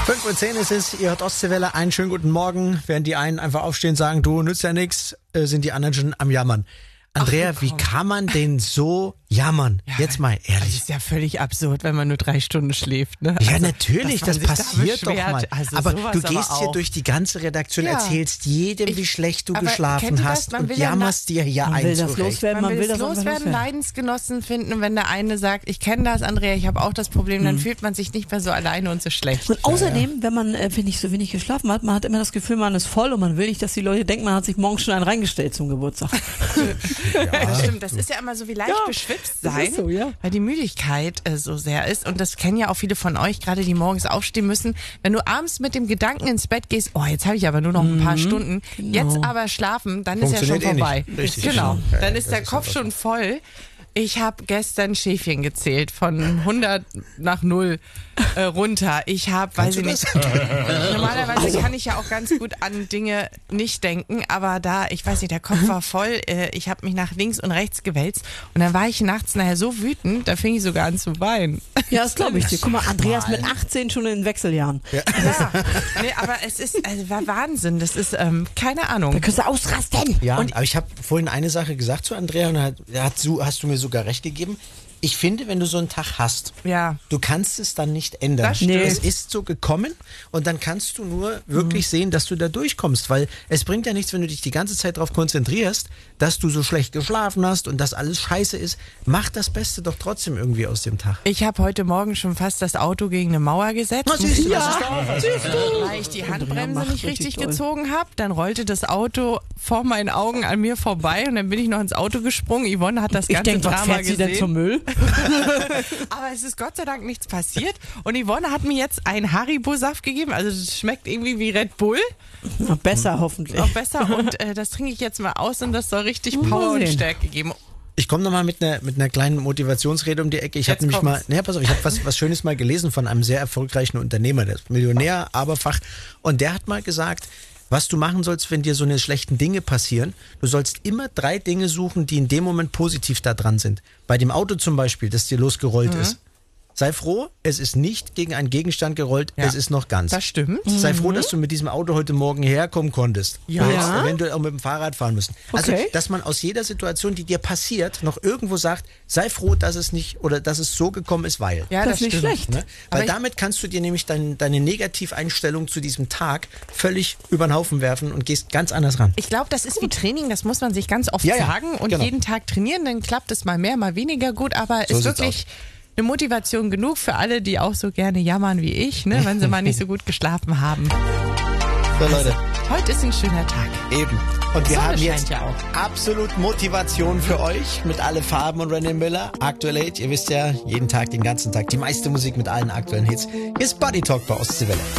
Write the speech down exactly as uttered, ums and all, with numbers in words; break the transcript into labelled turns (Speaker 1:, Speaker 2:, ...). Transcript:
Speaker 1: fünf Uhr zehn ist es, ihr hört Ostseewelle, einen schönen guten Morgen. Während die einen einfach aufstehen und sagen, du nützt ja nichts, äh, sind die anderen schon am Jammern. Andrea, Ach, wie kann man denn so jammern? Ja, Jetzt mal ehrlich.
Speaker 2: Das ist ja völlig absurd, wenn man nur drei Stunden schläft. Ne?
Speaker 1: Ja,
Speaker 2: also,
Speaker 1: natürlich, das passiert
Speaker 2: da
Speaker 1: doch mal.
Speaker 2: Also
Speaker 1: aber du gest
Speaker 2: aber
Speaker 1: hier durch die ganze Redaktion, ja. erzählst jedem, wie
Speaker 2: ich,
Speaker 1: schlecht du geschlafen hast und jammerst dir hier
Speaker 3: man
Speaker 1: ein
Speaker 3: will das
Speaker 1: zurecht.
Speaker 3: loswerden,
Speaker 2: Man,
Speaker 3: man
Speaker 2: will
Speaker 3: will
Speaker 2: das
Speaker 3: das
Speaker 2: loswerden,
Speaker 3: loswerden.
Speaker 2: Leidensgenossen finden. Und wenn der eine sagt, ich kenne das, Andrea, ich habe auch das Problem, mhm. dann fühlt man sich nicht mehr so alleine und so schlecht.
Speaker 3: Und außerdem, wenn man, äh, finde ich, so wenig geschlafen hat, man hat immer das Gefühl, man ist voll und man will nicht, dass die Leute denken, man hat sich morgens schon einen reingestellt zum Geburtstag.
Speaker 2: Ja, das stimmt. Das ist ja immer so wie leicht
Speaker 3: ja,
Speaker 2: beschwipst sein,
Speaker 3: so, ja.
Speaker 2: weil die Müdigkeit äh, so sehr ist. Und das kennen ja auch viele von euch, gerade die morgens aufstehen müssen. Wenn du abends mit dem Gedanken ins Bett gehst, oh, jetzt habe ich aber nur noch ein paar mhm. Stunden,
Speaker 3: genau.
Speaker 2: jetzt aber schlafen, dann ist ja schon vorbei.
Speaker 1: Eh Richtig,
Speaker 2: genau,
Speaker 1: ja,
Speaker 2: dann ist
Speaker 1: ja,
Speaker 2: der
Speaker 1: ist
Speaker 2: Kopf schon
Speaker 1: so.
Speaker 2: voll. Ich habe gestern Schäfchen gezählt, von hundert nach null äh, runter. Ich habe, weiß ich nicht, normalerweise kann ich ja auch ganz gut an Dinge nicht denken, aber da, ich weiß nicht, der Kopf war voll, äh, ich habe mich nach links und rechts gewälzt und dann war ich nachts nachher so wütend, da fing ich sogar an zu weinen.
Speaker 3: Ja, das glaube ich dir. Guck mal, Andreas mit achtzehn schon in den Wechseljahren.
Speaker 2: Ja, ja. Nee, aber es ist, also war Wahnsinn, das ist, ähm, keine Ahnung.
Speaker 3: Da kannst du ausrasten.
Speaker 1: Ja,
Speaker 3: und
Speaker 1: aber ich habe vorhin eine Sache gesagt zu Andrea und hat, hat, hast du mir sogar recht gegeben. Ich finde, wenn du so einen Tag hast,
Speaker 2: ja.
Speaker 1: du kannst es dann nicht ändern.
Speaker 2: Das stimmt.
Speaker 1: Es ist so gekommen und dann kannst du nur wirklich mhm. sehen, dass du da durchkommst, weil es bringt ja nichts, wenn du dich die ganze Zeit darauf konzentrierst, dass du so schlecht geschlafen hast und dass alles scheiße ist. Mach das Beste doch trotzdem irgendwie aus dem Tag.
Speaker 2: Ich habe heute Morgen schon fast das Auto gegen eine Mauer gesetzt.
Speaker 1: Was ist
Speaker 2: ja, siehst du? Weil ich die Handbremse nicht richtig toll. gezogen habe. Dann rollte das Auto vor meinen Augen an mir vorbei und dann bin ich noch ins Auto gesprungen. Yvonne hat das ganze
Speaker 3: ich denk,
Speaker 2: Drama
Speaker 3: was fährt
Speaker 2: gesehen.
Speaker 3: Sie denn zum Müll?
Speaker 2: Aber es ist Gott sei Dank nichts passiert. Und Yvonne hat mir jetzt einen Haribo-Saft gegeben. Also das schmeckt irgendwie wie Red Bull.
Speaker 3: Na, besser hoffentlich.
Speaker 2: Auch besser. Und äh, das trinke ich jetzt mal aus und das soll richtig Power und Stärke geben.
Speaker 1: Ich komme nochmal mit einer mit einer kleinen Motivationsrede um die Ecke. Ich habe nämlich mal, naja, pass auf, ich habe was, was Schönes mal gelesen von einem sehr erfolgreichen Unternehmer, der ist Millionär, Aberfach. Und der hat mal gesagt, was du machen sollst, wenn dir so eine schlechten Dinge passieren, du sollst immer drei Dinge suchen, die in dem Moment positiv da dran sind. Bei dem Auto zum Beispiel, das dir losgerollt mhm. ist. Sei froh, es ist nicht gegen einen Gegenstand gerollt, ja. es ist noch ganz.
Speaker 2: Das stimmt.
Speaker 1: Sei
Speaker 2: mhm.
Speaker 1: froh, dass du mit diesem Auto heute Morgen herkommen konntest.
Speaker 2: Ja.
Speaker 1: Du hättest eventuell auch mit dem Fahrrad fahren müssen. Also,
Speaker 3: okay.
Speaker 1: dass man aus jeder Situation, die dir passiert, noch irgendwo sagt, sei froh, dass es nicht oder dass es so gekommen ist, weil.
Speaker 3: Ja, das, das ist nicht schlecht.
Speaker 1: Ne? Weil damit kannst du dir nämlich dein, deine Negativeinstellung zu diesem Tag völlig über den Haufen werfen und gehst ganz anders ran.
Speaker 2: Ich glaube, das ist wie Training, das muss man sich ganz oft
Speaker 1: ja, ja,
Speaker 2: sagen und
Speaker 1: genau.
Speaker 2: jeden Tag trainieren, dann klappt es mal mehr, mal weniger gut, aber
Speaker 1: so
Speaker 2: ist wirklich eine Motivation genug für alle, die auch so gerne jammern wie ich, ne, wenn sie mal nicht so gut geschlafen haben.
Speaker 1: So, Leute.
Speaker 2: Also, heute ist ein schöner Tag.
Speaker 1: Eben. Und wir
Speaker 2: Sonne
Speaker 1: haben jetzt
Speaker 2: ja auch.
Speaker 1: absolut Motivation für euch mit alle Farben und René Miller. Aktuell Hit, ihr wisst ja, jeden Tag, den ganzen Tag die meiste Musik mit allen aktuellen Hits. Hier ist Buddy Talk bei Ostseewelle.